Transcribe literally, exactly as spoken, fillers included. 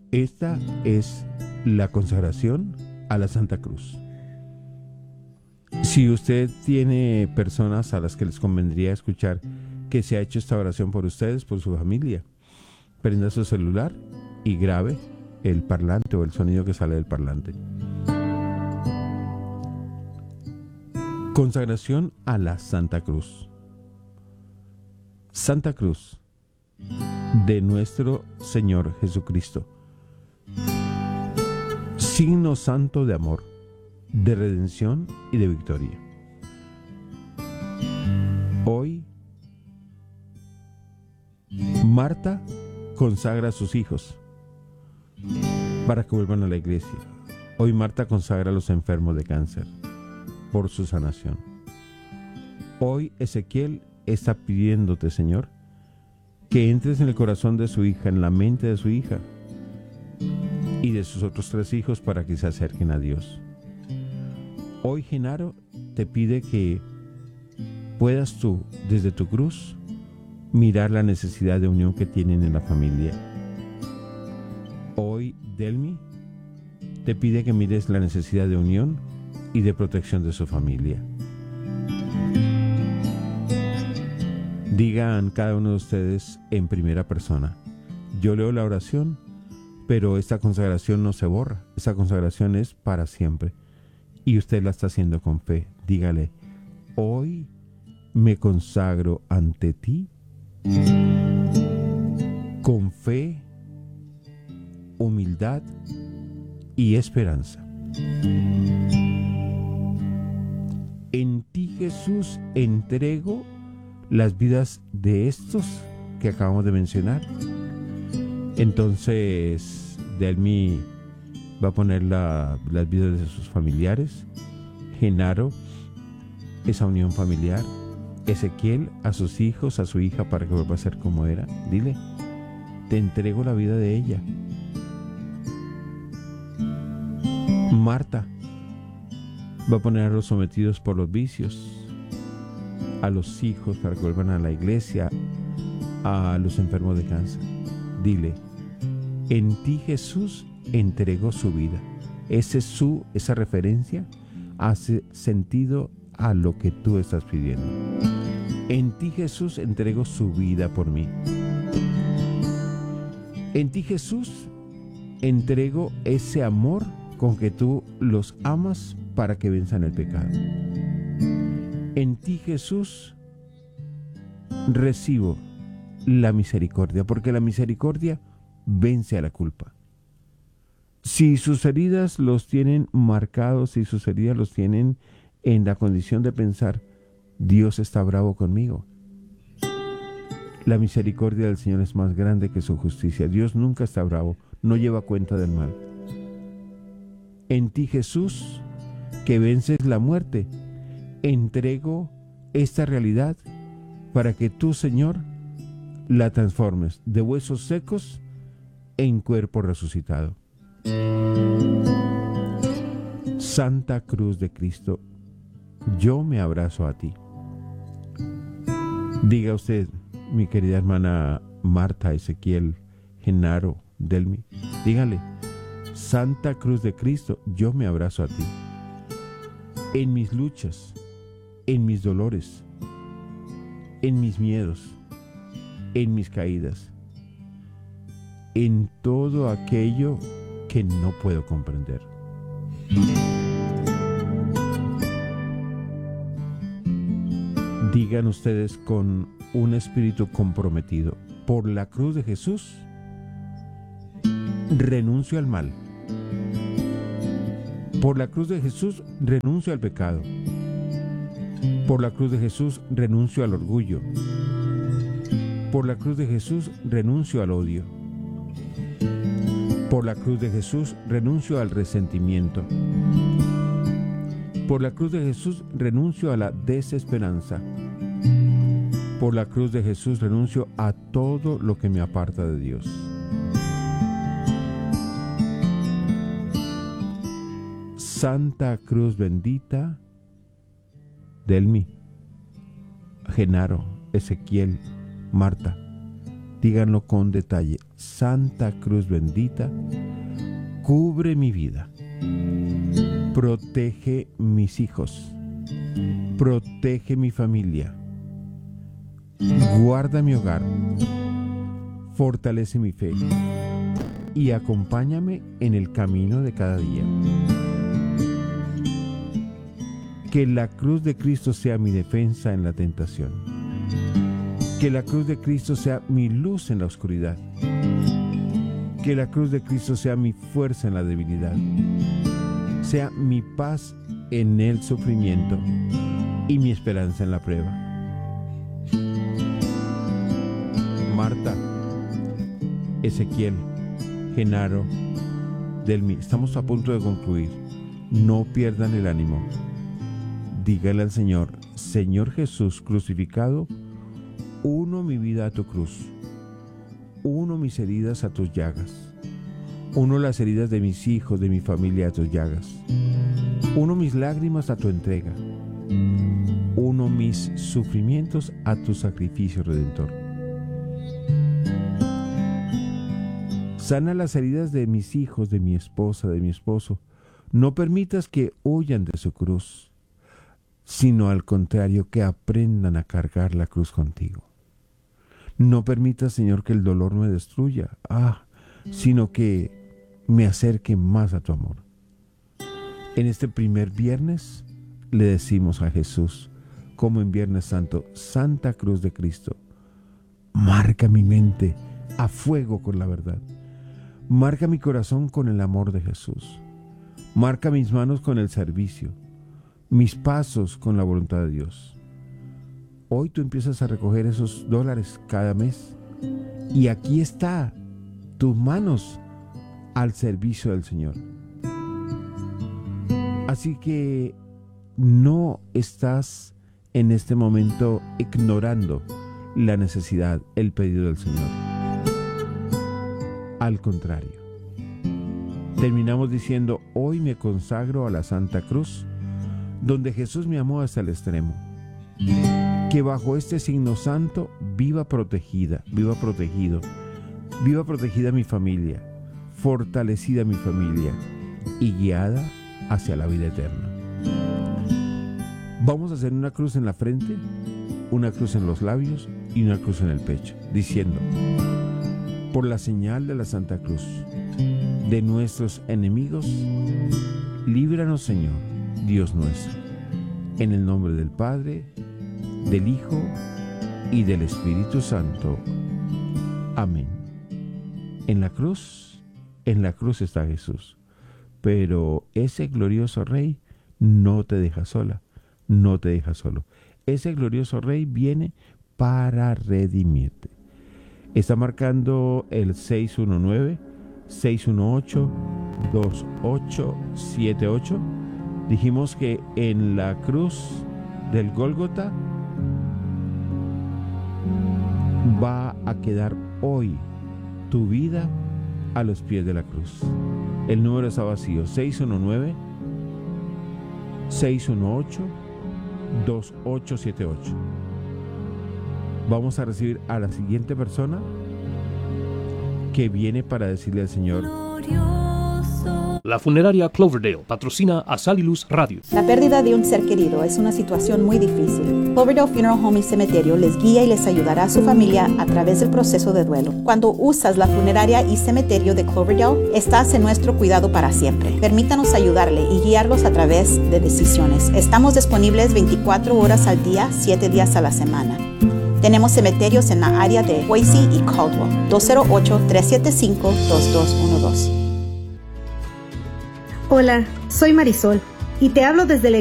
Esta es la consagración a la Santa Cruz. Si usted tiene personas a las que les convendría escuchar que se ha hecho esta oración por ustedes, por su familia, prenda su celular y grabe el parlante o el sonido que sale del parlante. Consagración a la Santa Cruz. Santa Cruz de nuestro Señor Jesucristo, signo santo de amor, de redención y de victoria. Hoy, Marta consagra a sus hijos para que vuelvan a la iglesia. Hoy Marta consagra a los enfermos de cáncer por su sanación. Hoy Ezequiel está pidiéndote, Señor, que entres en el corazón de su hija, en la mente de su hija y de sus otros tres hijos para que se acerquen a Dios. Hoy Genaro te pide que puedas tú, desde tu cruz, mirar la necesidad de unión que tienen en la familia. Hoy Delmi te pide que mires la necesidad de unión y de protección de su familia. Digan cada uno de ustedes en primera persona: yo leo la oración, pero esta consagración no se borra. Esta consagración es para siempre y usted la está haciendo con fe. Dígale: hoy me consagro ante ti con fe, humildad y esperanza. En ti, Jesús, entrego las vidas de estos que acabamos de mencionar. Entonces, Delmi va a poner la, las vidas de sus familiares, Genaro, esa unión familiar, Ezequiel a sus hijos, a su hija, para que vuelva a ser como era. Dile: te entrego la vida de ella. Marta va a poner a los sometidos por los vicios, a los hijos para que vuelvan a la iglesia, a los enfermos de cáncer. Dile: en ti, Jesús, entregó su vida. Ese es su, esa referencia hace sentido a lo que tú estás pidiendo. En ti, Jesús, entregó su vida por mí. En ti, Jesús, entrego ese amor con que tú los amas para que venzan el pecado. En ti, Jesús, recibo la misericordia, porque la misericordia vence a la culpa. Si sus heridas los tienen marcados, si sus heridas los tienen en la condición de pensar: Dios está bravo conmigo, la misericordia del Señor es más grande que su justicia. Dios nunca está bravo, no lleva cuenta del mal. En ti, Jesús, que vences la muerte, entrego esta realidad para que tú, Señor, la transformes de huesos secos en cuerpo resucitado. Santa Cruz de Cristo, yo me abrazo a ti. Diga usted, mi querida hermana Marta, Ezequiel, Genaro, Delmi, dígale: Santa Cruz de Cristo, yo me abrazo a ti. En mis luchas, en mis dolores, en mis miedos, en mis caídas, en todo aquello que no puedo comprender. Digan ustedes con un espíritu comprometido: por la cruz de Jesús, renuncio al mal. Por la cruz de Jesús, renuncio al pecado. Por la cruz de Jesús, renuncio al orgullo. Por la cruz de Jesús, renuncio al odio. Por la cruz de Jesús, renuncio al resentimiento. Por la cruz de Jesús, renuncio a la desesperanza. Por la cruz de Jesús, renuncio a todo lo que me aparta de Dios. Santa Cruz bendita, Delmi, Genaro, Ezequiel, Marta, Díganlo con detalle. Santa Cruz bendita, cubre mi vida, protege mis hijos, protege mi familia, guarda mi hogar, fortalece mi fe y acompáñame en el camino de cada día. Que la cruz de Cristo sea mi defensa en la tentación. Que la cruz de Cristo sea mi luz en la oscuridad. Que la cruz de Cristo sea mi fuerza en la debilidad. Sea mi paz en el sufrimiento y mi esperanza en la prueba. Marta, Ezequiel, Genaro, Delmi, estamos a punto de concluir. No pierdan el ánimo. Dígale al Señor: Señor Jesús crucificado, uno mi vida a tu cruz, uno mis heridas a tus llagas, uno las heridas de mis hijos, de mi familia a tus llagas, uno mis lágrimas a tu entrega, uno mis sufrimientos a tu sacrificio redentor. Sana las heridas de mis hijos, de mi esposa, de mi esposo. No permitas que huyan de su cruz, sino al contrario, que aprendan a cargar la cruz contigo. No permitas, Señor, que el dolor me destruya, ah, sino que me acerque más a tu amor. En este primer viernes le decimos a Jesús, como en Viernes Santo: Santa Cruz de Cristo, marca mi mente a fuego con la verdad. Marca mi corazón con el amor de Jesús. Marca mis manos con el servicio, mis pasos con la voluntad de Dios. Hoy tú empiezas a recoger esos dólares cada mes y aquí está, tus manos al servicio del Señor. Así que no estás en este momento ignorando la necesidad, el pedido del Señor. Al contrario, terminamos diciendo: hoy me consagro a la Santa Cruz, donde Jesús me amó hasta el extremo. Que bajo este signo santo viva protegida, viva protegido, viva protegida mi familia, fortalecida mi familia y guiada hacia la vida eterna. Vamos a hacer una cruz en la frente, una cruz en los labios y una cruz en el pecho, diciendo: por la señal de la Santa Cruz de nuestros enemigos, líbranos, Señor, Dios nuestro, en el nombre del Padre, del Hijo y del Espíritu Santo. Amén. En la cruz, en la cruz está Jesús, pero ese glorioso Rey no te deja sola, no te deja solo. Ese glorioso Rey viene para redimirte. Está marcando el seis uno nueve, seis uno ocho, dos ocho siete ocho. Dijimos que en la cruz del Gólgota va a quedar hoy tu vida a los pies de la cruz. El número está vacío: seis uno nueve, seis uno ocho, dos ocho siete ocho. Vamos a recibir a la siguiente persona que viene para decirle al Señor: La funeraria Cloverdale patrocina a Sal y Luz Radio. La pérdida de un ser querido es una situación muy difícil. Cloverdale Funeral Home y Cementerio les guía y les ayudará a su familia a través del proceso de duelo. Cuando usas la funeraria y cementerio de Cloverdale, estás en nuestro cuidado para siempre. Permítanos ayudarle y guiarlos a través de decisiones. Estamos disponibles veinticuatro horas al día, siete días a la semana. Tenemos cementerios en la área de Boise y Caldwell. dos cero ocho, tres siete cinco, dos dos uno dos. Hola, soy Marisol y te hablo desde el